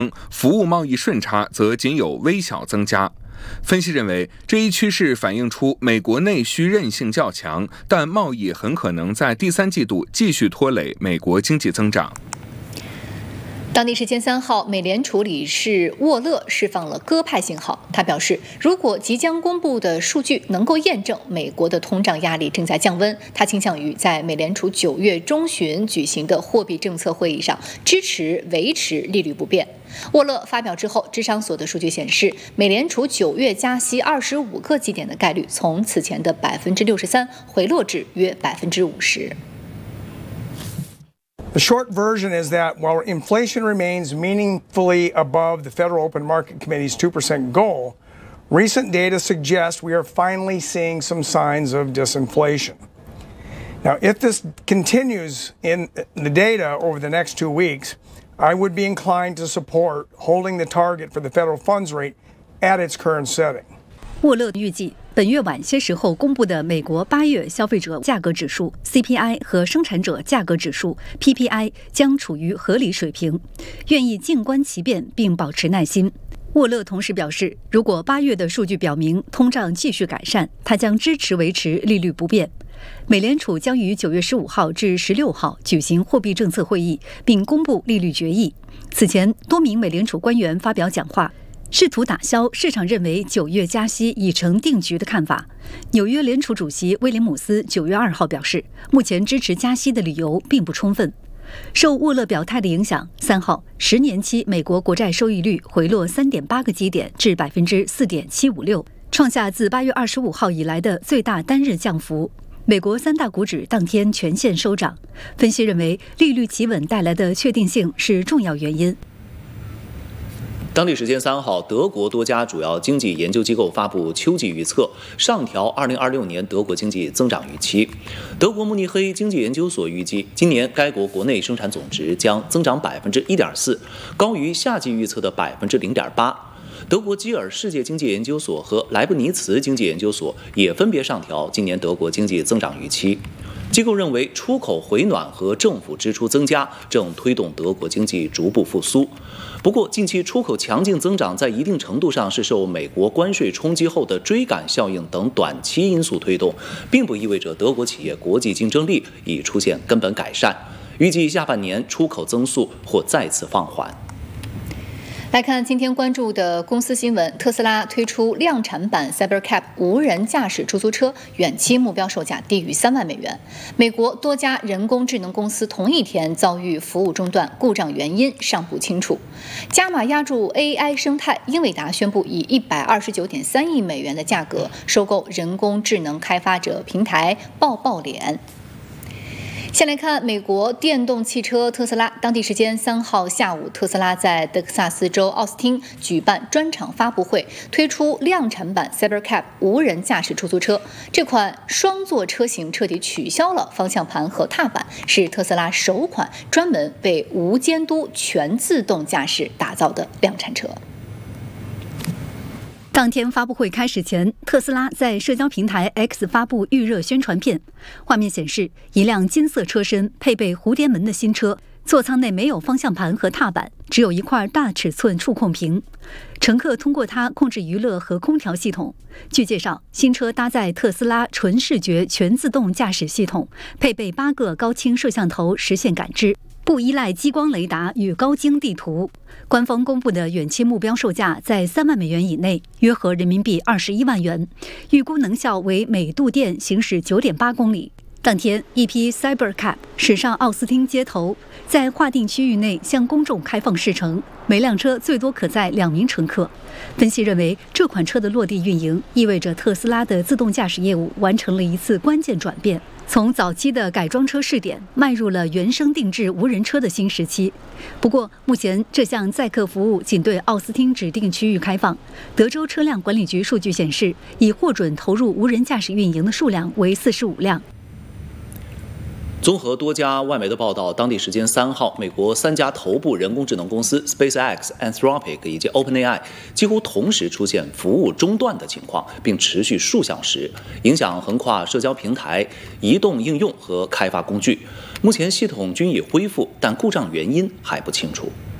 服务贸易顺差则仅有微小增加。分析认为，这一趋势反映出美国内需韧性较强，但贸易很可能在第三季度继续拖累美国经济增长。 当地时间3号，美联储理事沃勒释放了鸽派信号。他表示，如果即将公布的数据能够验证美国的通胀压力正在降温，他倾向于在美联储9月中旬举行的货币政策会议上支持维持利率不变。沃勒发表之后，智商所的数据显示，美联储9月加息25个基点的概率从此前的63%回落至约50%。 The short version is that while inflation remains meaningfully above the Federal Open Market Committee's 2% goal, recent data suggests we are finally seeing some signs of disinflation. Now, if this continues in the data over the next 2 weeks, I would be inclined to support holding the target for the federal funds rate at its current setting. 沃勒预计，本月晚些时候公布的美国8月消费者价格指数 CPI 和生产者价格指数 PPI 将处于合理水平，愿意静观其变并保持耐心。沃勒同时表示，如果8月的数据表明通胀继续改善，他将支持维持利率不变。美联储将于9月15号至16号举行货币政策会议，并公布利率决议。此前，多名美联储官员发表讲话，试图打消市场认为9月加息已成定局的看法。纽约联储主席威廉姆斯9月2号表示，目前支持加息的理由并不充分。受沃勒表态的影响，3号10年期美国国债收益率回落3.8个基点至4.756%，创下自8月25号以来的最大单日降幅。美国3大股指当天全线收涨。分析认为，利率企稳带来的确定性是重要原因。 当地时间3号，德国多家主要经济研究机构发布秋季预测，上调2026年德国经济增长预期。德国慕尼黑经济研究所预计，今年该国国内生产总值将增长1.4%，高于夏季预测的0.8%。德国基尔世界经济研究所和莱布尼茨经济研究所也分别上调今年德国经济增长预期。机构认为，出口回暖和政府支出增加正推动德国经济逐步复苏。不过，近期出口强劲增长在一定程度上是受美国关税冲击后的追赶效应等短期因素推动，并不意味着德国企业国际竞争力已出现根本改善。预计下半年出口增速或再次放缓。 来看今天关注的公司新闻，特斯拉推出量产版 Cybercab 无人驾驶出租车，远期目标售价低于3万美元。美国多家人工智能公司同一天遭遇服务中断，故障原因尚不清楚。加码押注 AI 生态，英伟达宣布以129.3亿美元的价格收购人工智能开发者平台抱脸。先来看美国电动汽车特斯拉，当地时间3号下午，特斯拉在德克萨斯州奥斯汀举办专场发布会，推出量产版 Cybercab 无人驾驶出租车。这款双座车型彻底取消了方向盘和踏板，是特斯拉首款专门为无监督全自动驾驶打造的量产车。 当天发布会开始前，特斯拉在社交平台 X 发布预热宣传片，画面显示一辆金色车身配备蝴蝶门的新车，座舱内没有方向盘和踏板，只有一块大尺寸触控屏，乘客通过它控制娱乐和空调系统。据介绍，新车搭载特斯拉纯视觉全自动驾驶系统，配备8个高清摄像头实现感知，不依赖激光雷达与高精地图。官方公布的远期目标售价在3万美元以内，约合人民币21万元，预估能效为每度电行驶9.8公里。当天，一批 Cybercab 驶上奥斯汀街头，在划定区域内向公众开放试乘，每辆车最多可载2名乘客。分析认为，这款车的落地运营意味着特斯拉的自动驾驶业务完成了一次关键转变，从早期的改装车试点迈入了原生定制无人车的新时期。不过，目前这项载客服务仅对奥斯汀指定区域开放。德州车辆管理局数据显示，已获准投入无人驾驶运营的数量为45辆。 综合多家外媒的报道，当地时间3号，美国3家头部人工智能公司 SpaceX、Anthropic 以及 OpenAI 几乎同时出现服务中断的情况，并持续数小时，影响横跨社交平台、移动应用和开发工具。目前系统均已恢复，但故障原因还不清楚。